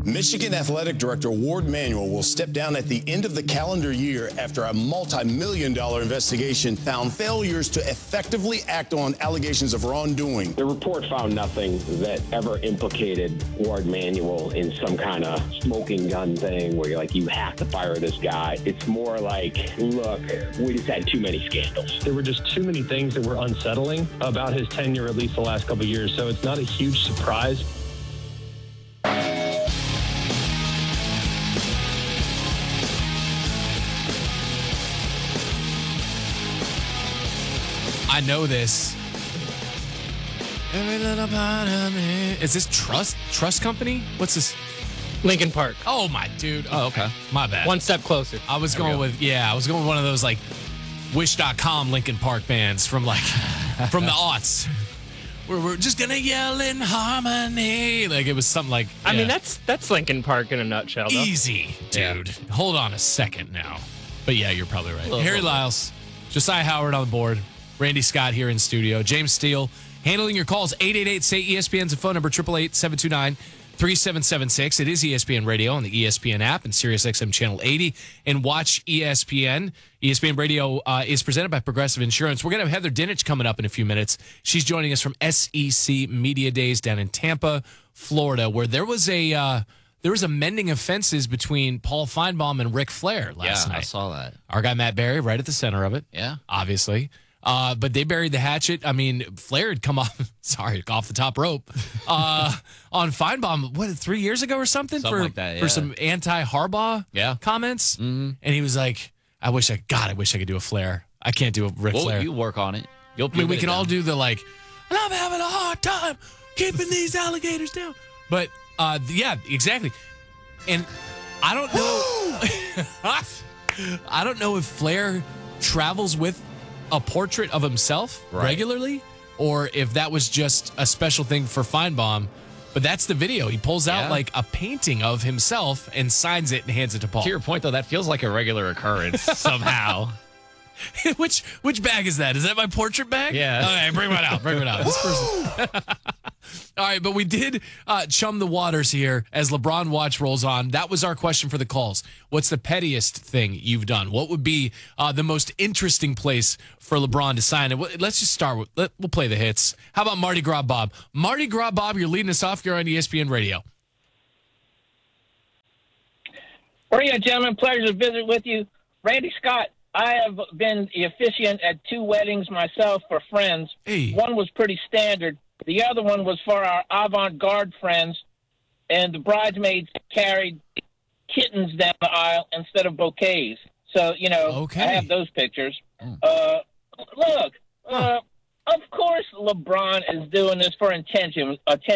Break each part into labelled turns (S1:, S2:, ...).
S1: Michigan Athletic Director Ward Manuel will step down at the end of the calendar year after a multi-million-dollar investigation found failures to effectively act on allegations of wrongdoing.
S2: The report found nothing that ever implicated Ward Manuel in some kind of smoking gun thing where you're like, you have to fire this guy. It's more like, look, we just had too many scandals.
S3: There were just too many things that were unsettling about his tenure, at least the last couple of years. So it's not a huge surprise.
S4: I know this. Every little part of me. Is this Trust Company? What's this?
S5: Lincoln Park.
S4: Oh, my dude. Oh, okay. My bad.
S5: One step closer.
S4: I was going with one of those like Wish.com Lincoln Park bands from the aughts. We're just gonna yell in harmony. Like it was something like.
S5: I mean, that's Lincoln Park in a nutshell. Though.
S4: Easy, dude. Yeah. Hold on a second now. But yeah, you're probably right. Harry Lyles, Josiah Howard on the board, Randy Scott here in studio, James Steele handling your calls. 888-SAY-ESPN's the phone number. 888-729-3776. It is ESPN Radio on the ESPN app and SiriusXM Channel 80. And watch ESPN. ESPN Radio is presented by Progressive Insurance. We're going to have Heather Dinich coming up in a few minutes. She's joining us from SEC Media Days down in Tampa, Florida, where there was a mending of fences between Paul Feinbaum and Ric Flair last night.
S6: I saw that.
S4: Our guy Matt Berry right at the center of it.
S6: Yeah.
S4: Obviously. But they buried the hatchet. I mean, Flair had come off the top rope on Feinbaum, 3 years ago or something for some anti-Harbaugh comments.
S6: Mm-hmm.
S4: And he was like, I wish I could do a Flair. I can't do a Ric Flair.
S6: You work on it.
S4: We can all do the and I'm having a hard time keeping these alligators down. But yeah, exactly. And I don't know. I don't know if Flair travels with a portrait of himself regularly, or if that was just a special thing for Feinbaum. But that's the video. He pulls out like a painting of himself and signs it and hands it to Paul.
S6: To your point, though, that feels like a regular occurrence somehow.
S4: Which bag is that? Is that my portrait bag?
S6: Yeah.
S4: Okay, bring one out. This person. All right, but we did chum the waters here as LeBron Watch rolls on. That was our question for the calls. What's the pettiest thing you've done? What would be the most interesting place for LeBron to sign? And let's just start with, we'll play the hits. How about Mardi Gras Bob? Mardi Gras Bob, you're leading us off. You're on ESPN Radio.
S7: Well, yeah, gentlemen, pleasure to visit with you. Randy Scott, I have been the officiant at 2 weddings myself for friends.
S4: Hey.
S7: One was pretty standard. The other one was for our avant-garde friends, and the bridesmaids carried kittens down the aisle instead of bouquets. So, I have those pictures. Look, of course LeBron is doing this for attention,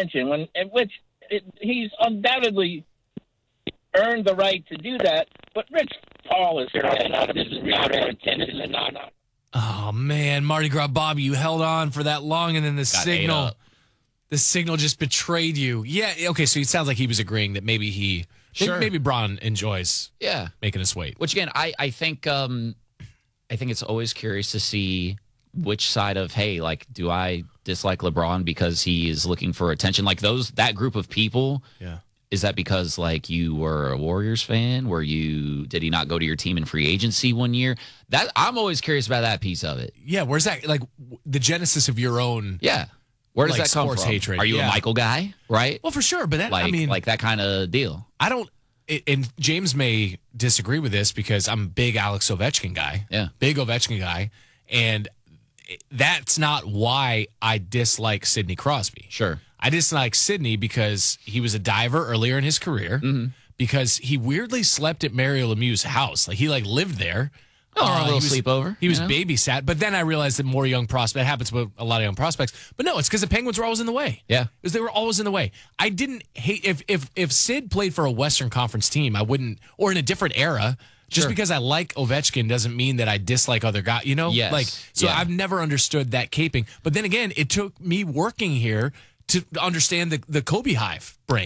S7: he's undoubtedly earned the right to do that, but Rich Paul is here. This is not intended. No.
S4: Oh, man, Mardi Gras Bob, you held on for that long, and then the signal just betrayed you. Yeah, okay, so it sounds like he was agreeing that maybe maybe Bron enjoys making us wait.
S6: Which, again, I think it's always curious to see which side of, hey, like, do I dislike LeBron because he is looking for attention? Like, that group of people, is that because, like, you were a Warriors fan? Did he not go to your team in free agency one year? That I'm always curious about that piece of it.
S4: Yeah, where's that, like, the genesis of your own
S6: where does that come
S4: sports
S6: from?
S4: Hatred?
S6: Are you a Michael guy, right?
S4: Well, for sure, but that,
S6: like that kind of deal.
S4: I don't, and James may disagree with this because I'm a big Alex Ovechkin guy.
S6: Yeah.
S4: Big Ovechkin guy. And that's not why I dislike Sidney Crosby.
S6: Sure.
S4: I dislike Sidney because he was a diver earlier in his career, because he weirdly slept at Mario Lemieux's house. Like, he lived there.
S6: A little sleepover.
S4: He was babysat. But then I realized that more young prospects, that happens with a lot of young prospects. But no, it's because the Penguins were always in the way.
S6: Yeah.
S4: Because they were always in the way. I didn't hate, if Sid played for a Western Conference team, I wouldn't, or in a different era, just because I like Ovechkin doesn't mean that I dislike other guys,
S6: Yes.
S4: I've never understood that caping. But then again, it took me working here to understand the Kobe Hive brain.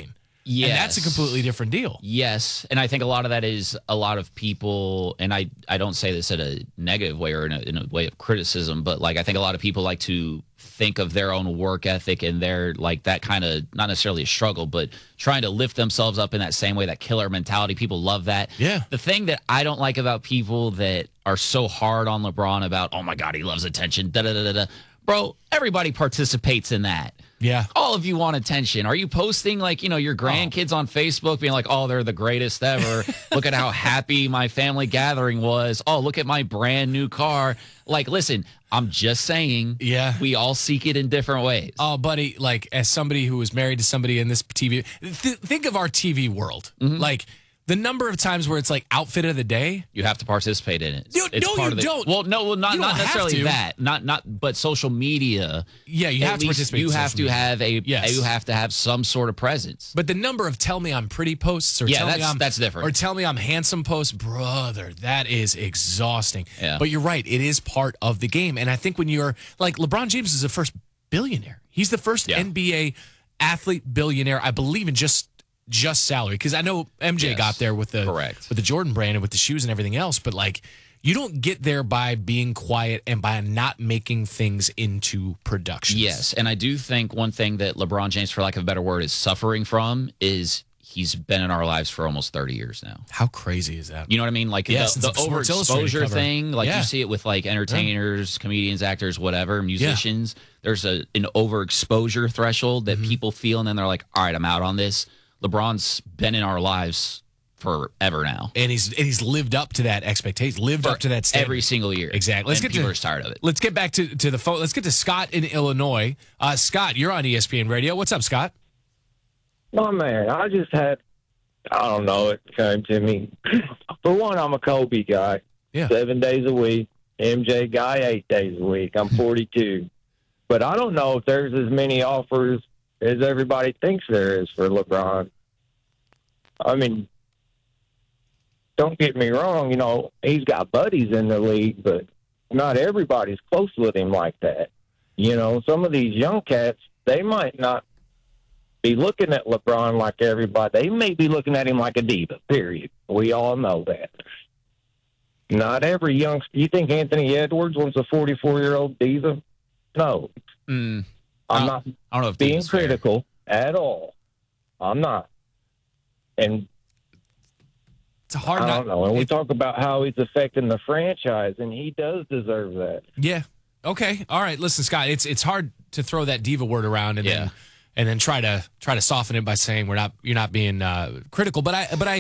S6: Yes.
S4: And that's a completely different deal.
S6: Yes, and I think a lot of that is a lot of people, and I don't say this in a negative way or in a way of criticism, but like I think a lot of people like to think of their own work ethic and their like that kind of not necessarily a struggle, but trying to lift themselves up in that same way, that killer mentality. People love that.
S4: Yeah.
S6: The thing that I don't like about people that are so hard on LeBron about, oh my God, he loves attention, da da da da. Bro, everybody participates in that.
S4: Yeah.
S6: All of you want attention. Are you posting like, your grandkids on Facebook being like, oh, they're the greatest ever. Look at how happy my family gathering was. Oh, look at my brand new car. Like, listen, I'm just saying, we all seek it in different ways.
S4: Oh, buddy, like as somebody who was married to somebody in this TV, think of our TV world. Like the number of times where it's like outfit of the day.
S6: You have to participate in it.
S4: It's
S6: no,
S4: part
S6: you don't. Well, no, not necessarily that. But social media.
S4: Yeah, you have to participate.
S6: You have to have you have to have some sort of presence.
S4: But the number of tell me I'm pretty posts or
S6: that's different.
S4: Or tell me I'm handsome posts, brother, that is exhausting.
S6: Yeah.
S4: But you're right, it is part of the game. And I think when you're like LeBron James is the first billionaire. He's the first NBA athlete billionaire, I believe, in just salary, because I know MJ got there with the Jordan brand and with the shoes and everything else, but like you don't get there by being quiet and by not making things into production.
S6: Yes, and I do think one thing that LeBron James, for lack of a better word, is suffering from is he's been in our lives for almost 30 years now.
S4: How crazy is that?
S6: You know what I mean? Like the overexposure thing, like you see it with like entertainers, comedians, actors, whatever, musicians. There's an overexposure threshold that people feel, and then they're like, all right, I'm out on this. LeBron's been in our lives forever now,
S4: and he's lived up to that expectation, up to that standard
S6: every single year.
S4: Exactly.
S6: People are tired of it.
S4: Let's get back to the phone. Let's get to Scott in Illinois. Scott, you're on ESPN Radio. What's up, Scott?
S8: My man, I don't know, it came to me. For one, I'm a Kobe guy. 7 days a week. MJ guy, 8 days a week. I'm 42. But I don't know if there's as many offers as everybody thinks there is for LeBron. I mean, don't get me wrong, he's got buddies in the league, but not everybody's close with him like that. Some of these young cats, they might not be looking at LeBron like everybody. They may be looking at him like a diva, period. We all know that. Not every youngster. You think Anthony Edwards was a 44-year-old diva? No. I'm not
S6: I don't know if
S8: being critical at all. I'm not. And
S4: it's hard.
S8: I don't know. And we talk about how he's affecting the franchise, and he does deserve that.
S4: Yeah. Okay. All right. Listen, Scott, it's hard to throw that diva word around and then try to soften it by saying you're not being critical. But I